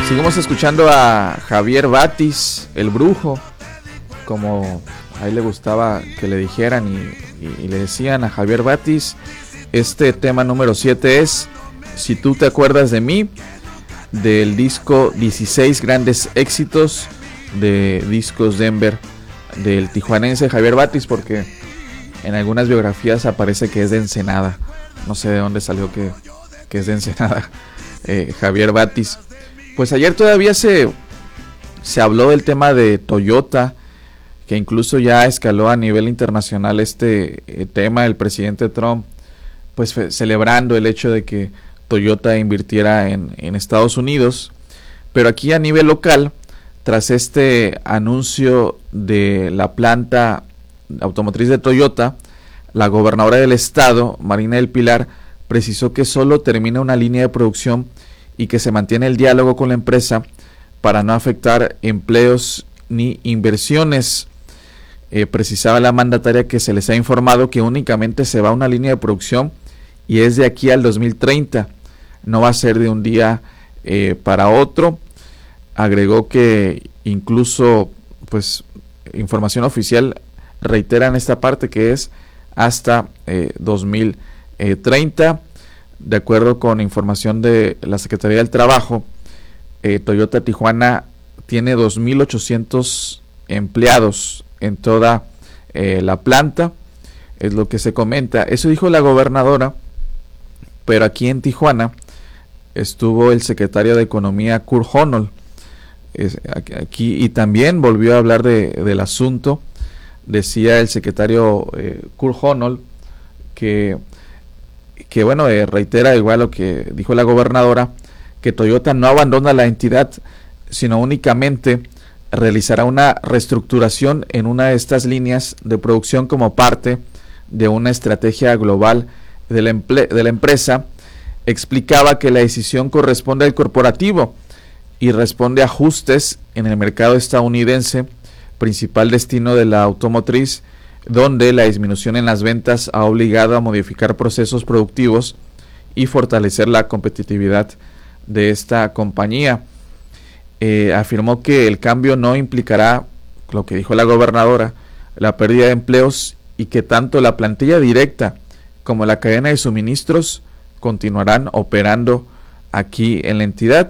Seguimos escuchando a Javier Batis, el brujo, como a él le gustaba que le dijeran y le decían a Javier Batis. Este tema número 7 es Si tú te acuerdas de mí, del disco 16 grandes éxitos de Discos Denver del tijuanense Javier Batis, porque en algunas biografías aparece que es de Ensenada. No sé de dónde salió que es de Ensenada, Javier Batis. Pues ayer todavía se habló del tema de Toyota, que incluso ya escaló a nivel internacional este tema. El presidente Trump, pues celebrando el hecho de que Toyota invirtiera en Estados Unidos. Pero aquí a nivel local, tras este anuncio de la planta automotriz de Toyota, la gobernadora del estado, Marina del Pilar, precisó que solo termina una línea de producción y que se mantiene el diálogo con la empresa para no afectar empleos ni inversiones. Precisaba la mandataria que se les ha informado que únicamente se va a una línea de producción y es de aquí al 2030, no va a ser de un día para otro. Agregó que incluso, pues, información oficial reitera en esta parte que es hasta 2030. De acuerdo con información de la Secretaría del Trabajo, Toyota Tijuana tiene 2,800 empleados en toda la planta, es lo que se comenta. Eso dijo la gobernadora, pero aquí en Tijuana estuvo el secretario de Economía, Kurt Honold, aquí, y también volvió a hablar del asunto. Decía el secretario Kurt Honold que bueno, reitera igual lo que dijo la gobernadora, que Toyota no abandona la entidad, sino únicamente realizará una reestructuración en una de estas líneas de producción como parte de una estrategia global de la empresa. Explicaba que la decisión corresponde al corporativo y responde a ajustes en el mercado estadounidense, principal destino de la automotriz, donde la disminución en las ventas ha obligado a modificar procesos productivos y fortalecer la competitividad de esta compañía. Afirmó que el cambio no implicará, lo que dijo la gobernadora, la pérdida de empleos y que tanto la plantilla directa como la cadena de suministros continuarán operando aquí en la entidad.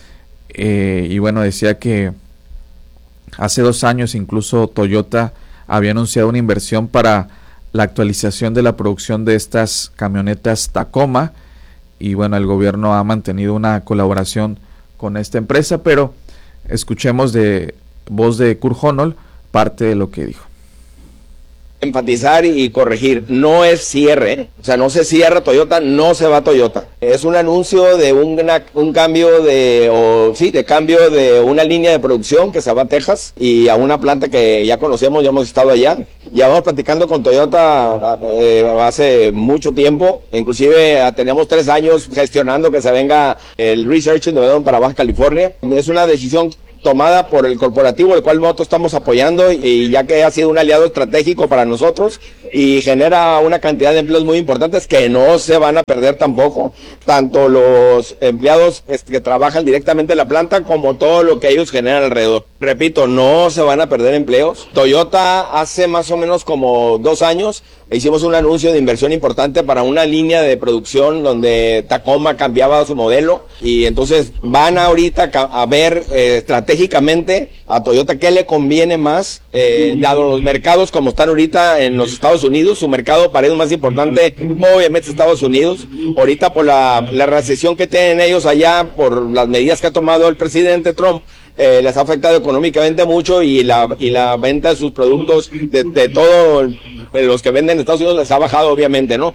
Y bueno, decía que hace 2 años incluso Toyota había anunciado una inversión para la actualización de la producción de estas camionetas Tacoma, y bueno, el gobierno ha mantenido una colaboración con esta empresa, pero escuchemos de voz de Kurt Honold parte de lo que dijo. Enfatizar y corregir, no es cierre, o sea, no se cierra Toyota, no se va Toyota. Es un anuncio de un cambio de cambio de una línea de producción que se va a Texas y a una planta que ya conocemos, ya hemos estado allá. Ya vamos platicando con Toyota hace mucho tiempo, inclusive tenemos 3 años gestionando que se venga el Research Innovation para Baja California. Es una decisión tomada por el corporativo, el cual nosotros estamos apoyando, y ya que ha sido un aliado estratégico para nosotros y genera una cantidad de empleos muy importantes que no se van a perder tampoco, tanto los empleados que trabajan directamente en la planta como todo lo que ellos generan alrededor. Repito, no se van a perder empleos. Toyota hace más o menos como 2 años hicimos un anuncio de inversión importante para una línea de producción donde Tacoma cambiaba su modelo, y entonces van ahorita a ver estratégicamente a Toyota qué le conviene más, dado los mercados como están ahorita en los Estados Unidos. Su mercado parece más importante, obviamente, Estados Unidos. Ahorita por la recesión que tienen ellos allá, por las medidas que ha tomado el presidente Trump, les ha afectado económicamente mucho, y la venta de sus productos de todos los que venden en Estados Unidos les ha bajado, obviamente, ¿no?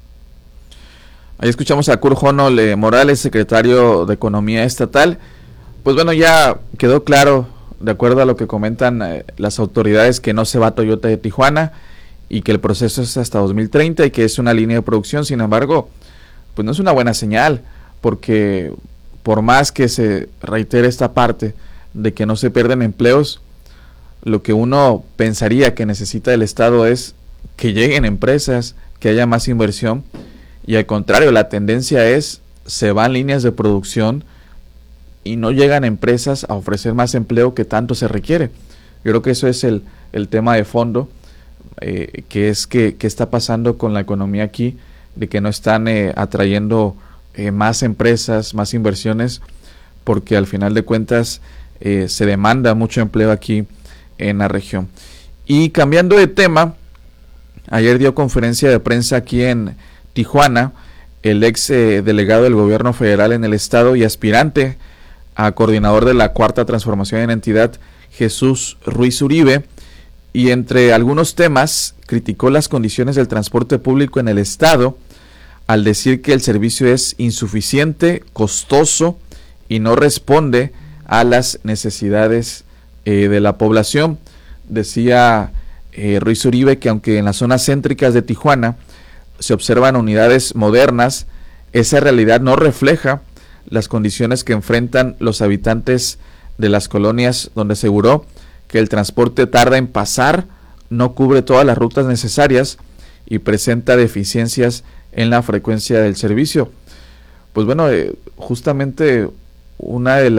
Ahí escuchamos a Kurt Honold Morales, secretario de Economía Estatal. Pues bueno, ya quedó claro, de acuerdo a lo que comentan las autoridades, que no se va a Toyota de Tijuana y que el proceso es hasta 2030 y que es una línea de producción. Sin embargo, pues no es una buena señal, porque por más que se reitere esta parte de que no se pierden empleos, lo que uno pensaría que necesita el Estado es que lleguen empresas, que haya más inversión, y al contrario, la tendencia es, se van líneas de producción y no llegan empresas a ofrecer más empleo que tanto se requiere. Yo creo que eso es el tema de fondo, que está pasando con la economía aquí, de que no están atrayendo más empresas, más inversiones, porque al final de cuentas se demanda mucho empleo aquí en la región. Y cambiando de tema, ayer dio conferencia de prensa aquí en Tijuana el ex delegado del gobierno federal en el estado y aspirante a coordinador de la Cuarta Transformación en la entidad, Jesús Ruiz Uribe, y entre algunos temas criticó las condiciones del transporte público en el estado al decir que el servicio es insuficiente, costoso y no responde a las necesidades de la población. Decía Ruiz Uribe que aunque en las zonas céntricas de Tijuana se observan unidades modernas, esa realidad no refleja las condiciones que enfrentan los habitantes de las colonias, donde aseguró que el transporte tarda en pasar, no cubre todas las rutas necesarias y presenta deficiencias en la frecuencia del servicio. Pues bueno, justamente una de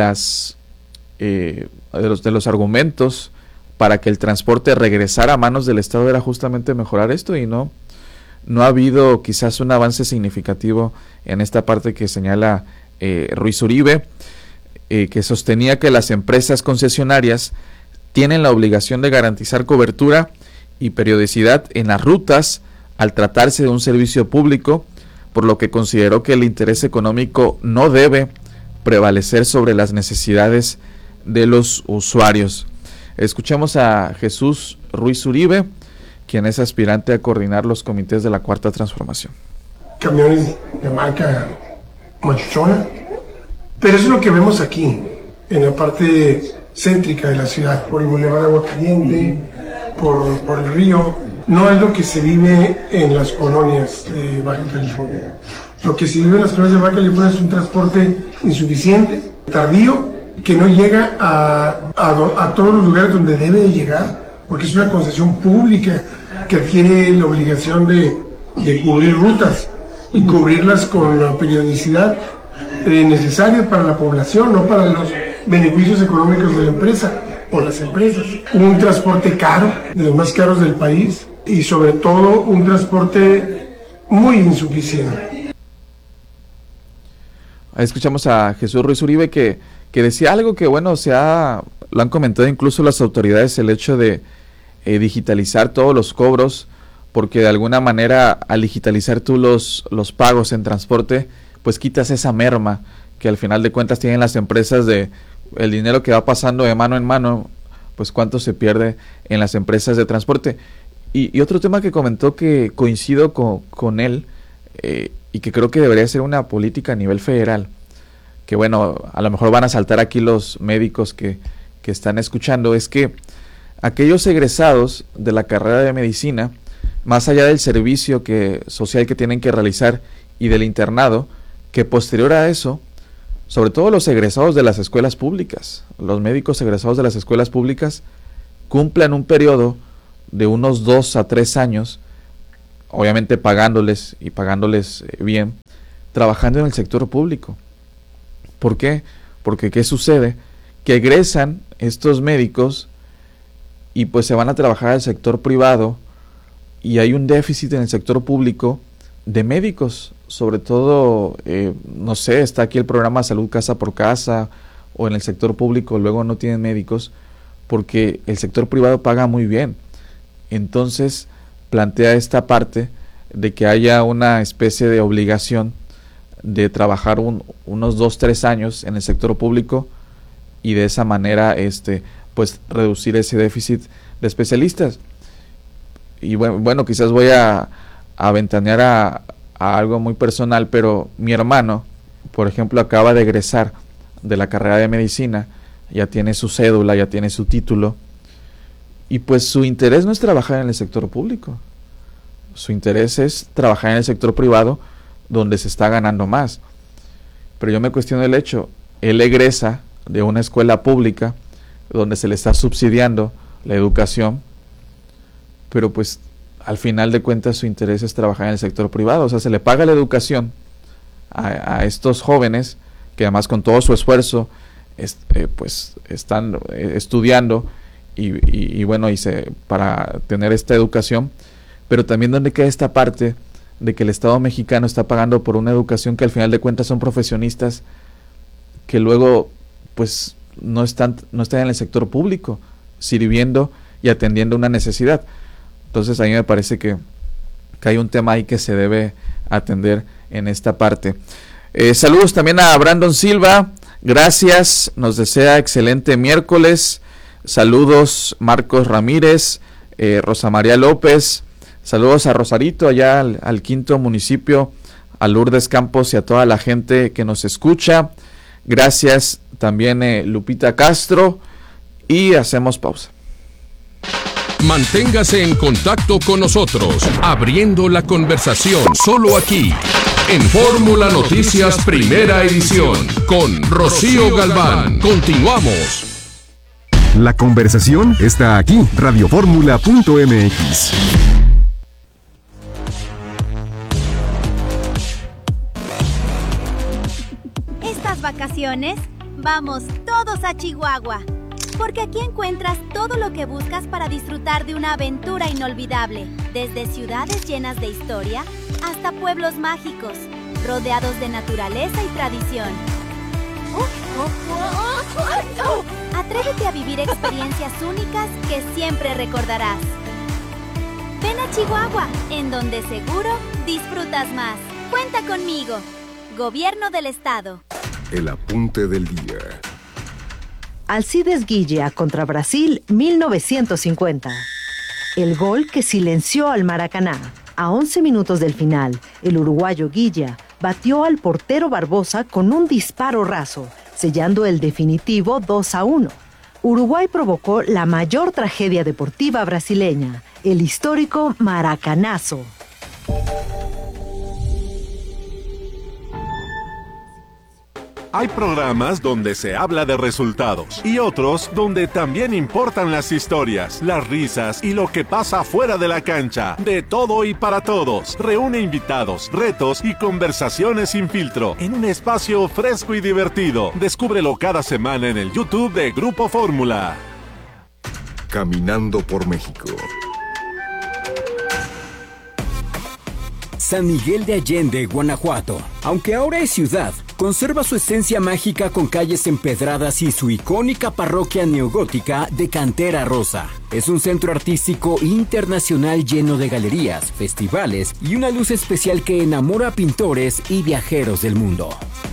los argumentos para que el transporte regresara a manos del Estado era justamente mejorar esto, y no ha habido quizás un avance significativo en esta parte que señala Ruiz Uribe, que sostenía que las empresas concesionarias tienen la obligación de garantizar cobertura y periodicidad en las rutas al tratarse de un servicio público, por lo que consideró que el interés económico no debe prevalecer sobre las necesidades de los usuarios. Escuchamos a Jesús Ruiz Uribe, quien es aspirante a coordinar los comités de la Cuarta Transformación. Camiones de marca machuchona, pero eso es lo que vemos aquí, en la parte céntrica de la ciudad, por el Boulevard Aguacaliente, por el río. No es lo que se vive en las colonias de Baja California. Lo que se vive en las colonias de Baja California es un transporte insuficiente, tardío, que no llega a todos los lugares donde debe de llegar, porque es una concesión pública que tiene la obligación de cubrir rutas y cubrirlas con la periodicidad necesaria para la población, no para los beneficios económicos de la empresa o las empresas. Un transporte caro, de los más caros del país, y sobre todo un transporte muy insuficiente. Ahí escuchamos a Jesús Ruiz Uribe que decía algo que, bueno, lo han comentado incluso las autoridades, el hecho de digitalizar todos los cobros, porque de alguna manera al digitalizar tú los pagos en transporte, pues quitas esa merma que al final de cuentas tienen las empresas de el dinero que va pasando de mano en mano, pues cuánto se pierde en las empresas de transporte. Y otro tema que comentó, que coincido con él, y que creo que debería ser una política a nivel federal, que bueno, a lo mejor van a saltar aquí los médicos que están escuchando, es que aquellos egresados de la carrera de medicina, más allá del servicio social que tienen que realizar y del internado, que posterior a eso, sobre todo los egresados de las escuelas públicas, los médicos egresados de las escuelas públicas, cumplan un periodo de unos 2 a 3 años, obviamente pagándoles bien, trabajando en el sector público. ¿Por qué? Porque ¿qué sucede? Que egresan estos médicos y pues se van a trabajar al sector privado, y hay un déficit en el sector público de médicos, sobre todo, no sé, está aquí el programa Salud Casa por Casa, o en el sector público luego no tienen médicos, porque el sector privado paga muy bien. Entonces plantea esta parte de que haya una especie de obligación de trabajar unos 2-3 años en el sector público, y de esa manera pues reducir ese déficit de especialistas. Y bueno, quizás voy a ventanear a algo muy personal, pero mi hermano, por ejemplo, acaba de egresar de la carrera de medicina, ya tiene su cédula, ya tiene su título, y pues su interés no es trabajar en el sector público, su interés es trabajar en el sector privado, donde se está ganando más. Pero yo me cuestiono el hecho, él egresa de una escuela pública donde se le está subsidiando la educación, pero pues al final de cuentas su interés es trabajar en el sector privado. O sea, se le paga la educación a estos jóvenes, que además con todo su esfuerzo pues están estudiando y bueno, para tener esta educación, pero también donde queda esta parte de que el Estado mexicano está pagando por una educación que al final de cuentas son profesionistas que luego pues no están en el sector público sirviendo y atendiendo una necesidad. Entonces a mí me parece que hay un tema ahí que se debe atender en esta parte. Saludos también a Brandon Silva, gracias, nos desea excelente miércoles. Saludos Marcos Ramírez, Rosa María López, saludos a Rosarito, allá al quinto municipio, a Lourdes Campos y a toda la gente que nos escucha. Gracias también Lupita Castro, y hacemos pausa. Manténgase en contacto con nosotros, abriendo la conversación, solo aquí, en Fórmula Noticias Primera Edición, con Rocío Galván. Continuamos. La conversación está aquí, radioformula.mx. Estas vacaciones, vamos todos a Chihuahua, porque aquí encuentras todo lo que buscas para disfrutar de una aventura inolvidable, desde ciudades llenas de historia hasta pueblos mágicos, rodeados de naturaleza y tradición. Atrévete a vivir experiencias únicas que siempre recordarás. Ven a Chihuahua, en donde seguro disfrutas más. Cuenta conmigo. Gobierno del Estado. El apunte del día. Alcides Guilla contra Brasil, 1950. El gol que silenció al Maracaná. A 11 minutos del final, el uruguayo Guilla batió al portero Barbosa con un disparo raso, sellando el definitivo 2-1. Uruguay provocó la mayor tragedia deportiva brasileña, el histórico Maracanazo. Hay programas donde se habla de resultados y otros donde también importan las historias, las risas y lo que pasa fuera de la cancha. De todo y para todos. Reúne invitados, retos y conversaciones sin filtro en un espacio fresco y divertido. Descúbrelo cada semana en el YouTube de Grupo Fórmula. Caminando por México. San Miguel de Allende, Guanajuato. Aunque ahora es ciudad, conserva su esencia mágica con calles empedradas y su icónica parroquia neogótica de cantera rosa. Es un centro artístico internacional lleno de galerías, festivales y una luz especial que enamora a pintores y viajeros del mundo.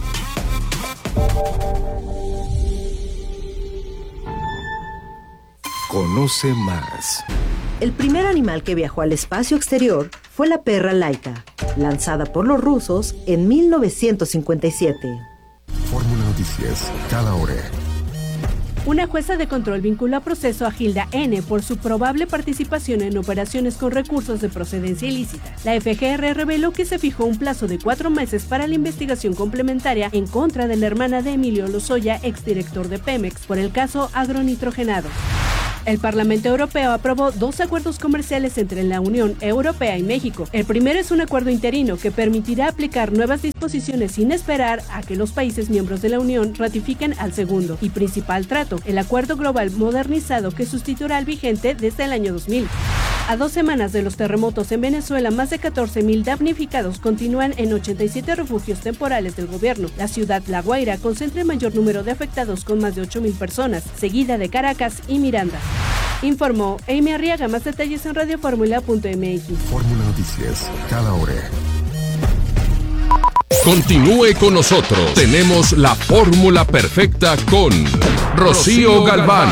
Conoce más. El primer animal que viajó al espacio exterior fue la perra Laika, lanzada por los rusos en 1957. Fórmula Noticias, cada hora. Una jueza de control vinculó a proceso a Gilda N. por su probable participación en operaciones con recursos de procedencia ilícita. La FGR reveló que se fijó un plazo de 4 meses para la investigación complementaria en contra de la hermana de Emilio Lozoya, exdirector de Pemex, por el caso agronitrogenado. El Parlamento Europeo aprobó 2 acuerdos comerciales entre la Unión Europea y México. El primero es un acuerdo interino que permitirá aplicar nuevas disposiciones sin esperar a que los países miembros de la Unión ratifiquen al segundo y principal trato, el Acuerdo Global Modernizado, que sustituirá al vigente desde el año 2000. A 2 semanas de los terremotos en Venezuela, más de 14,000 damnificados continúan en 87 refugios temporales del gobierno. La ciudad La Guaira concentra el mayor número de afectados con más de 8,000 personas, seguida de Caracas y Miranda. Informó Amy Arriaga. Más detalles en radioformula.mx. Fórmula Noticias, cada hora. Continúe con nosotros. Tenemos la fórmula perfecta con Rocío Galván.